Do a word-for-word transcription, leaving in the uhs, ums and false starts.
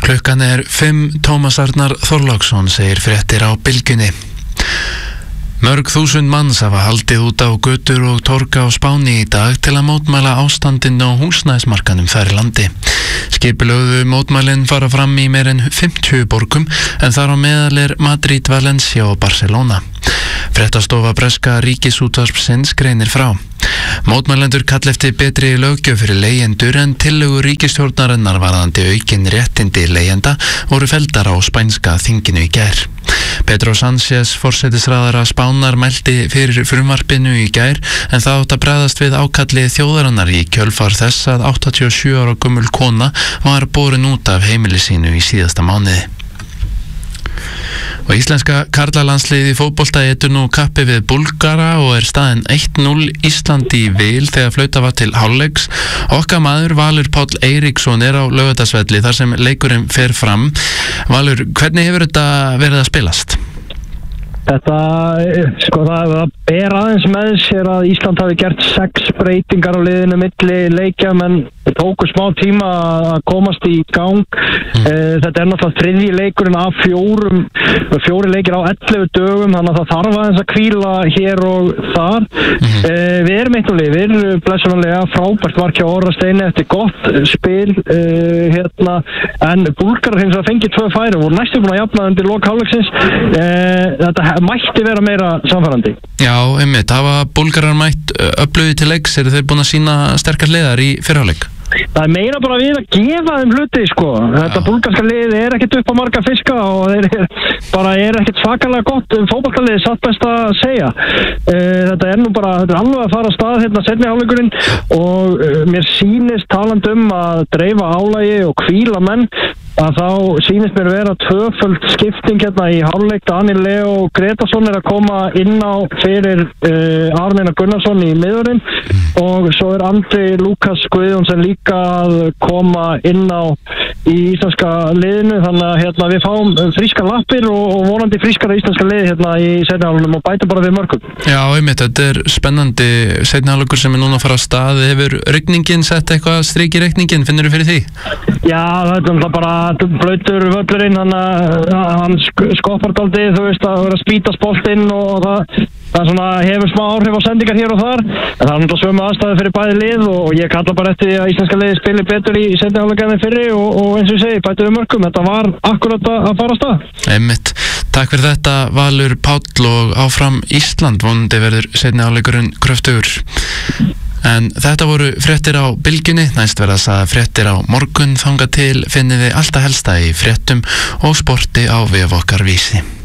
Klukkan er fimm, Tómas Arnar Þorláksson segir fréttir á Bylgjunni. Mörg þúsund manns hafa haldið út á götur og torga á Spáni í dag til að mótmæla ástandinu á húsnæðismarkaðnum þar í landi. Skipulögðu mótmælin fara fram í meir en fimmtíu borgum en þar á meðal er Madrid, Valencia og Barcelona. Fréttastofa breska Ríkisútvarpsins greinir frá. Mótmælendur kalla eftir betri löggjöf fyrir leigjendur en tillögur ríkisstjórnarinnar varðandi aukin réttindi leigjenda voru felldar á spænska þinginu í gær. Pedro Sánchez, forsætisráðherra Spánar, mælti fyrir frumvarpinu í gær en það átt að bregðast við ákalli þjóðarinnar í kjölfar þess að áttatíu og sjö ára gömul kona var borin út af heimili sínu í síðasta mánuði. Og íslenska karlalandsliðið í fótbolta etur nú kappi við Búlgara og er staðin eitt núll Ísland í vil þegar flauta var til hálfleiks. Okkar maður Valur Páll Eiríksson er á Laugardalsvelli þar sem leikurinn fer fram. Valur, hvernig hefur þetta verið að spilast? Þetta, sko það, það ber aðeins með sér að Ísland hafi gert sex breytingar á liðinu milli leikja, menn tóku smá tíma að komast í gang. Mm. Þetta er náttúrulega þriðji leikurinn af fjórum, fjóri leikir á ellefu dögum, þannig að það þarf aðeins að hvíla hér og þar. Mm. Við erum eitt og lið, við erum blessunarlega frábært var hjá Orra Steini eftir gott spil, uh, hérna, en Búlgarar hins að fengi tvö færi, voru næstu búin að jafna undir lok hálfleiksins. Uh, þetta mætti vera meira samfærandi. Já, einmitt, hafa Búlgarar mætt öflugið til leiks, eru þeir búin að sína sterkar liðar í fyrrháleik? Það er meira bara við að gefa þeim hluti, sko. Þetta búlgarska lið er ekkert upp á marga fiska og þeir er, bara er ekkert svakalega gott fótboltalið, satt best að segja. Þetta er nú bara, þetta er alveg að fara á stað hérna seinni hálfleikurinn og mér sýnist talandi um að dreifa álagi og hvíla menn, að þá sýnist mér vera tvöföld skipting hérna í hálfleik. Daniel Leo Gretarsson er að koma inn á fyrir uh, Aron Einar Gunnarsson í miðvörðin og svo er Andri Lukas Guðjónsson líka að koma inn á í íslenska liðinu, þannig að hérna, við fáum fríska lappir og, og vonandi frískara íslenska lið hérna í seinni hálfleikum og bæta bara við mörgum. Já, einmitt, þetta er spennandi seinni hálfleikur sem er núna að fara á stað. Hefur rigningin sett eitthvað strik í reikningin, finnur þú fyrir því? Já, þetta er bara blautur völlurinn, hann, hann skoppar daldið, þú veist, að vera að spýtast boltinn og það, það svona hefur smá áhrif á sendingar hér og þar, en það er náttúrulega sömu aðstæði fyrir bæði lið og ég kalla bara eftir að íslenska liði spili betur í seinni hálfleik en fyrri og, og eins og ég segi, bætu við mörgum, þetta var akkurat að fara á stað. Einmitt, takk fyrir þetta Valur Páll og áfram Ísland, vonandi verður seinni hálfleikurinn kröftugur. En þetta voru fréttir á Bylgjunni, næst verða það fréttir á morgun, þangað til finnið þið alltaf helsta í fréttum og sporti á vef okkar Vísi.